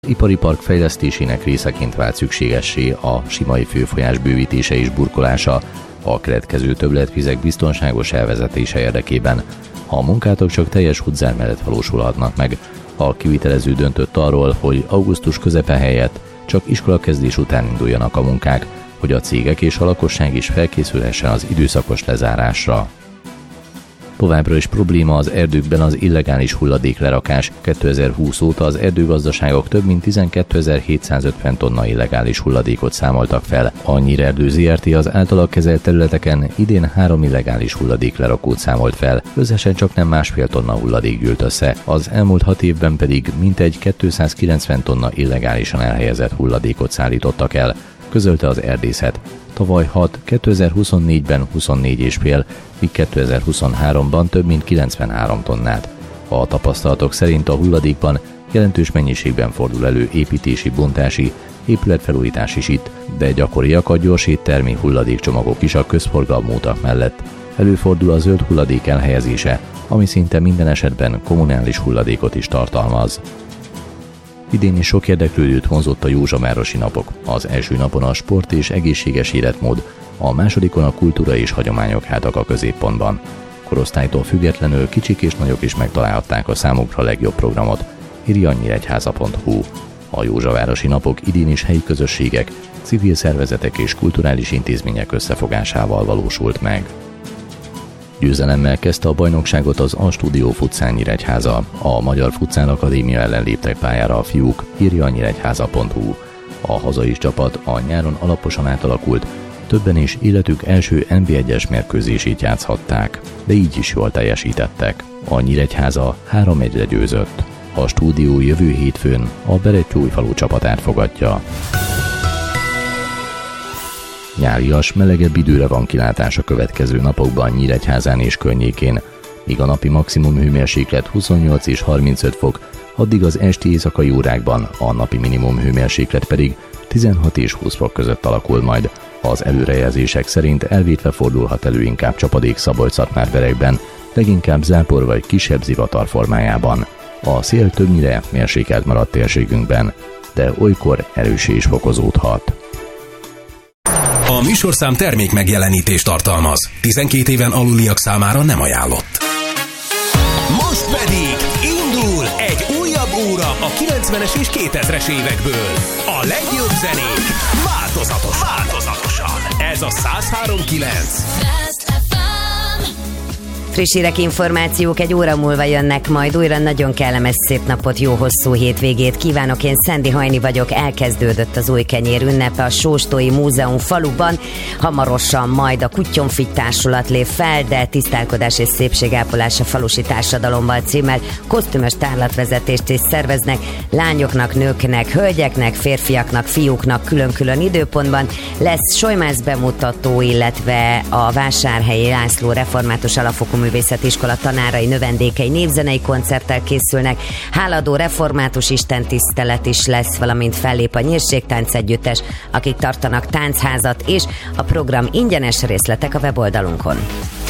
Ipari park fejlesztésének részeként vált szükségessé a Simai főfolyás bővítése és burkolása a keletkező többletvizek biztonságos elvezetése érdekében. A munkátok csak teljes útzár mellett valósulhatnak meg. A kivitelező döntött arról, hogy augusztus közepe helyett csak iskolakezdés után induljanak a munkák, hogy a cégek és a lakosság is felkészülhessen az időszakos lezárásra. Továbbra is probléma az erdőkben az illegális hulladéklerakás. 2020 óta az erdőgazdaságok több mint 12.750 tonna illegális hulladékot számoltak fel. A Nyírerdő Zrt. Az általa kezelt területeken idén 3 illegális hulladéklerakót számolt fel, összesen csak nem 1,5 tonna hulladék gyűlt össze. Az elmúlt 6 évben pedig mintegy 290 tonna illegálisan elhelyezett hulladékot szállítottak el, közölte az erdészet. Tavaly 6, 2024-ben 24,5, míg 2023-ban több mint 93 tonnát. A tapasztalatok szerint a hulladékban jelentős mennyiségben fordul elő építési, bontási, épületfelújítás is itt, de gyakoriak a gyors éttermi hulladékcsomagok is a közforgalmú utak mellett. Előfordul a zöld hulladék elhelyezése, ami szinte minden esetben kommunális hulladékot is tartalmaz. Idén is sok érdeklődőt vonzott a Józsavárosi napok. Az első napon a sport és egészséges életmód, a másodikon a kultúra és hagyományok álltak a középpontban. Korosztálytól függetlenül kicsik és nagyok is megtalálhatták a számukra legjobb programot, írja a nyíregyháza.hu. A Józsavárosi napok idén is helyi közösségek, civil szervezetek és kulturális intézmények összefogásával valósult meg. Győzelemmel kezdte a bajnokságot az A-Studio Futsal Nyíregyháza. A Magyar Futsal Akadémia ellen léptek pályára a fiúk, írja a nyíregyháza.hu. A hazai csapat a nyáron alaposan átalakult, többen is életük első NB1-es mérkőzését játszhatták, de így is jól teljesítettek. A Nyíregyháza 3-1-re győzött. A stúdió jövő hétfőn a Berettyóújfalu csapatát fogadja. Nyárias, melegebb időre van kilátás a következő napokban Nyíregyházán és környékén. Míg a napi maximum hőmérséklet 28 és 35 fok, addig az esti éjszakai órákban a napi minimum hőmérséklet pedig 16 és 20 fok között alakul majd. Az előrejelzések szerint elvétve fordulhat elő inkább csapadék Szabolcs-Szatmár-Berekben, leginkább zápor vagy kisebb zivatar formájában. A szél többnyire mérsékelt maradt térségünkben, de olykor erőssé is fokozódhat. A műsorszám termék megjelenítést tartalmaz. 12 éven aluliak számára nem ajánlott. Most pedig indul egy újabb óra a 90-es és 2000-es évekből. A legjobb zenék változatosan. Ez a 103.9. Friss hírek, információk egy óra múlva jönnek majd újra. Nagyon kellemes szép napot, jó hosszú hétvégét kívánok. Én Szendi Hajni vagyok. Elkezdődött az új kenyér ünnepe a Sóstói Múzeum faluban. Hamarosan majd a Kutyonfigy Társulat lép fel, de tisztálkodás és szépségápolás a falusi társadalommal címmel kosztümös tárlatvezetést is szerveznek. Lányoknak, nőknek, hölgyeknek, férfiaknak, fiúknak külön-külön időpontban. Lesz solymász bemutató, illetve a Vásárhelyi László Református Alapfokú Művészeti Iskola tanárai, növendékei névzenei koncerttel készülnek, háladó református istentisztelet is lesz, valamint fellép a Nyírségtánc Együttes, akik tartanak táncházat, és a program ingyenes, részletek a weboldalunkon.